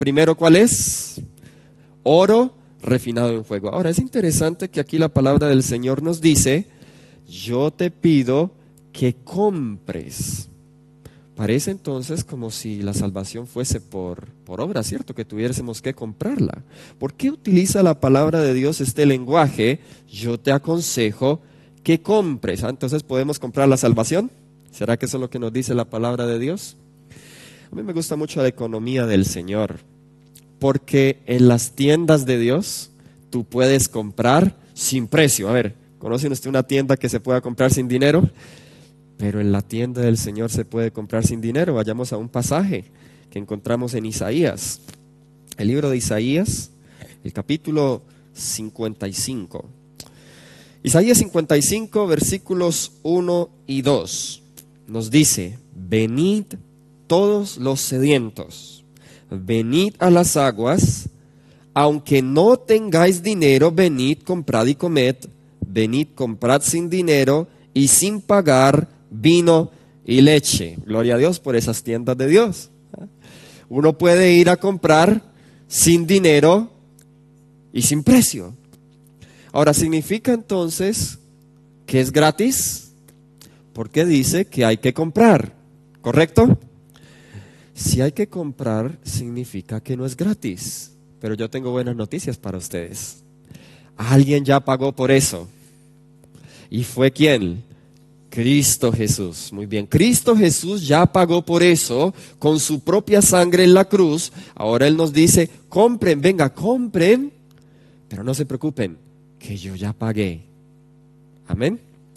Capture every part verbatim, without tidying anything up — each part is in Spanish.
primero, ¿cuál es? Oro refinado en fuego. Ahora, es interesante que aquí la palabra del Señor nos dice, yo te pido que compres. Parece entonces como si la salvación fuese por, por obra, ¿cierto? Que tuviésemos que comprarla. ¿Por qué utiliza la palabra de Dios este lenguaje? Yo te aconsejo que compres. ¿Ah? Entonces, ¿podemos comprar la salvación? ¿Será que eso es lo que nos dice la palabra de Dios? A mí me gusta mucho la economía del Señor, porque en las tiendas de Dios tú puedes comprar sin precio. A ver, ¿conocen usted una tienda que se pueda comprar sin dinero? Pero en la tienda del Señor se puede comprar sin dinero. Vayamos a un pasaje que encontramos en Isaías. El libro de Isaías, el capítulo cincuenta y cinco. Isaías cincuenta y cinco, versículos uno y dos. Nos dice, venid todos los sedientos, venid a las aguas, aunque no tengáis dinero, venid, comprad y comed, venid, comprad sin dinero y sin pagar vino y leche. Gloria a Dios por esas tiendas de Dios. Uno puede ir a comprar sin dinero y sin precio. Ahora, ¿significa entonces que es gratis? Porque dice que hay que comprar, ¿correcto? Si hay que comprar, significa que no es gratis. Pero yo tengo buenas noticias para ustedes. Alguien ya pagó por eso. ¿Y fue quién? Cristo Jesús. Muy bien, Cristo Jesús ya pagó por eso con su propia sangre en la cruz. Ahora Él nos dice, compren, venga, compren, pero no se preocupen, que yo ya pagué. Amén.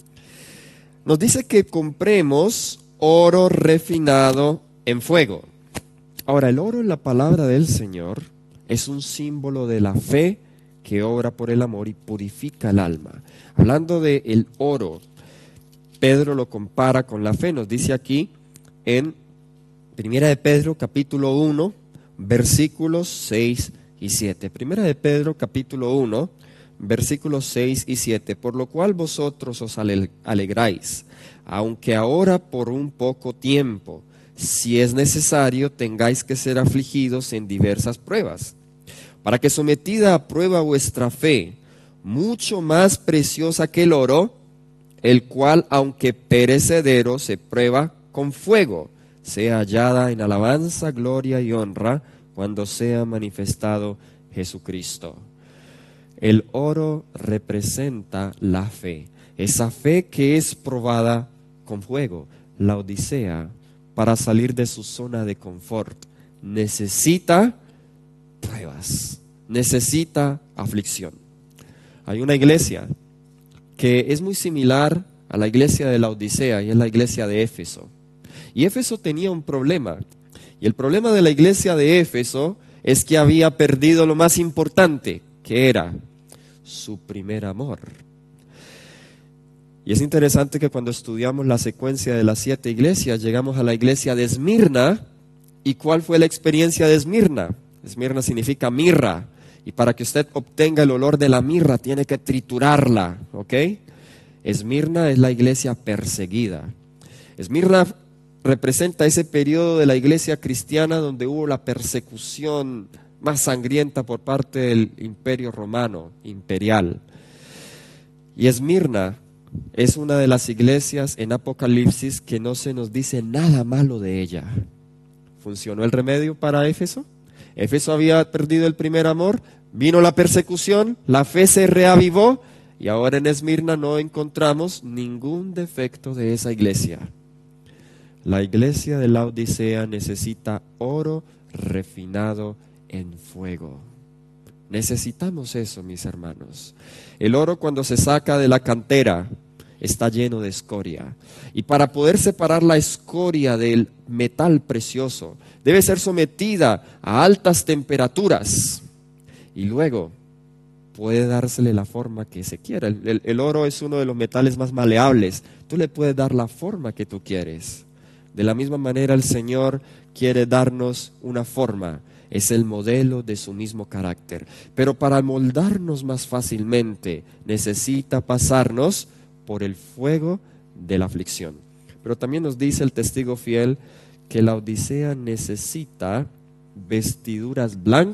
Nos dice que compremos oro refinado en fuego. Ahora, el oro en la palabra del Señor es un símbolo de la fe que obra por el amor y purifica el alma. Hablando de el oro, Pedro lo compara con la fe. Nos dice aquí en Primera de Pedro, capítulo uno, versículos seis y siete. Primera de Pedro, capítulo uno, versículos seis y siete. Por lo cual vosotros os alegráis, aunque ahora por un poco tiempo, si es necesario, tengáis que ser afligidos en diversas pruebas, para que sometida a prueba vuestra fe, mucho más preciosa que el oro, el cual, aunque perecedero, se prueba con fuego, sea hallada en alabanza, gloria y honra, cuando sea manifestado Jesucristo. El oro representa la fe, esa fe que es probada con fuego. La Odisea, para salir de su zona de confort, necesita pruebas, necesita aflicción. Hay una iglesia que es muy similar a la iglesia de la Odisea, y es la iglesia de Éfeso. Y Éfeso tenía un problema, y el problema de la iglesia de Éfeso es que había perdido lo más importante, que era su primer amor. Y es interesante que cuando estudiamos la secuencia de las siete iglesias, llegamos a la iglesia de Esmirna. ¿Y cuál fue la experiencia de Esmirna? Esmirna significa mirra, y para que usted obtenga el olor de la mirra tiene que triturarla, ¿ok? Esmirna es la iglesia perseguida. Esmirna representa ese periodo de la iglesia cristiana donde hubo la persecución más sangrienta por parte del imperio romano, imperial. Y Esmirna es una de las iglesias en Apocalipsis que no se nos dice nada malo de ella. ¿Funcionó el remedio para Éfeso? Éfeso había perdido el primer amor, vino la persecución, la fe se reavivó y ahora en Esmirna no encontramos ningún defecto de esa iglesia. La iglesia de la Odisea necesita oro refinado en fuego. Necesitamos eso, mis hermanos. El oro, cuando se saca de la cantera, está lleno de escoria. Y para poder separar la escoria del metal precioso, debe ser sometida a altas temperaturas. Y luego puede dársele la forma que se quiera. El, el, el oro es uno de los metales más maleables. Tú le puedes dar la forma que tú quieres. De la misma manera el Señor quiere darnos una forma. Es el modelo de su mismo carácter. Pero para moldarnos más fácilmente necesita pasarnos por el fuego de la aflicción. Pero también nos dice el testigo fiel que la Odisea necesita vestiduras blancas